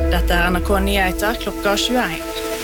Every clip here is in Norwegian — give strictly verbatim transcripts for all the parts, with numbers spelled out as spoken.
Dette er N R K Nyheter klokka tjueen.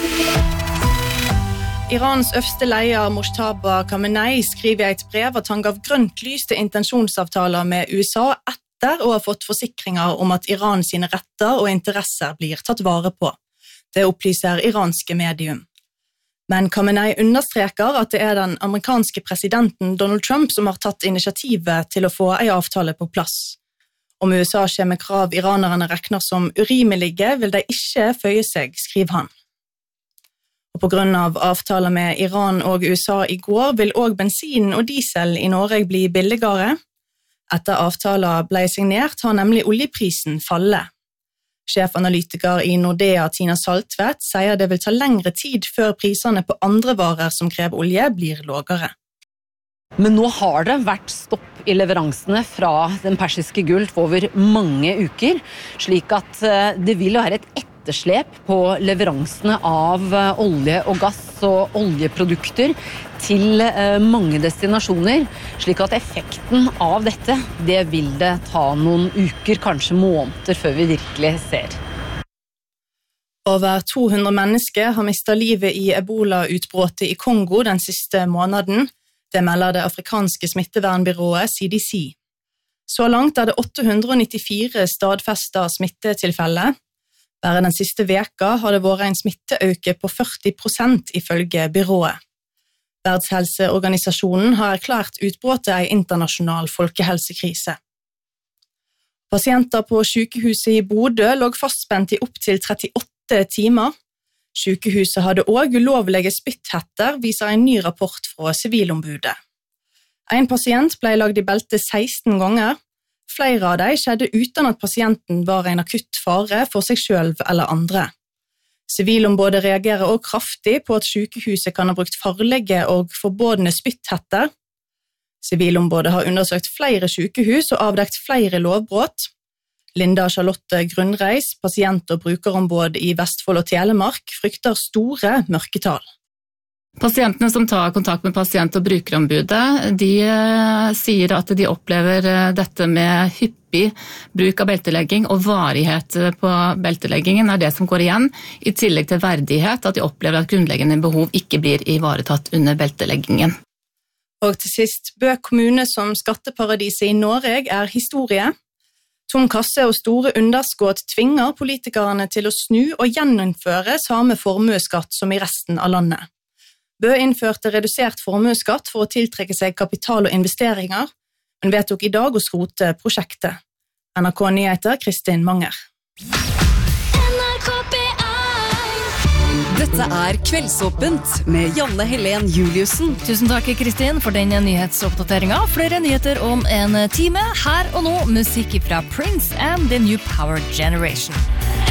Irans øverste leder Mojtaba Khamenei skriver i et brev at han gav grønt lys til intensjonsavtaler med U S A etter å ha fått forsikringer om at Iran sine retter og interesser blir tatt vare på. Det opplyser iranske medium. Men Khamenei understreker at det er den amerikanske presidenten Donald Trump som har tatt initiativet til å få en avtale på plass. Om U S A kommer med krav iranerne rekner som urimelige, vil de ikke føye seg, skriver han. Og på grunn av avtaler med Iran og U S A i går vil også bensin og diesel i Norge bli billigere. Etter avtaler ble signert har nemlig oljeprisen fallet. Sjefanalytiker i Nordea, Tina Saltvedt, sier det vil ta lengre tid før prisene på andre varer som krever olje blir lavere. Men nå har det vært stopp i leveransene fra den persiske gulf over mange uker, slik at det vil være et etterslep på leveransene av olje og gass og oljeprodukter til mange destinasjoner, slik at effekten av dette, det vil det ta noen uker, kanskje måneder før vi virkelig ser. Over to hundre mennesker har mistet livet i Ebola-utbruddet i Kongo den siste måneden. Det melder det afrikanske smittevernbyrået C D C. Så langt er det åtte hundre nittifire stadfestede smittetilfeller. Bare den siste veka har det vært en smitteøke på førti prosent ifølge byrået. Verdenshelseorganisasjonen har erklært utbruddet en internasjonal folkehelsekrise. Pasienter på sykehuset i Bodø lå fastspent i opp til trettiåtte timer. Sykehuset hadde også ulovlige spytthetter, viser en ny rapport fra Sivilombudet. En pasient ble lagt i belte seksten ganger. Flere av dem skjedde uten at pasienten var en akutt fare for seg selv eller andre. Sivilombudet reagerer også kraftig på at sykehuset kan ha brukt farlige og forbudne spytthetter. Sivilombudet har undersøkt flere sykehus og avdekt flere lovbrudd. Linda Charlotte Grunnreis, pasient- og brukerombud i Vestfold og Telemark, frykter store mørketall. Pasientene som tar kontakt med pasient- og brukerombudet, de sier at de opplever dette med hyppig bruk av beltelegging, og varighet på belteleggingen er det som går igjen, i tillegg til verdighet, at de opplever at grunnleggende behov ikke blir ivaretatt under belteleggingen. Og til sist, Bø kommune som skatteparadiset i Norge er historie. Tom kasse og store underskudd tvinger politikerne til å snu og gjeninnføre samme formueskatt som i resten av landet. Bø innførte redusert formueskatt for å tiltrekke seg kapital og investeringer, men vedtok i dag å skrote prosjektet. N R K Nyheter, Kristin Manger. Dette er Kveldsåpent med Janne Helen Juliussen. Tusen takk, Kristin, for denne nyhetsoppdateringen. Flere nyheter om en time. Her og nå, musikk fra Prince and the New Power Generation.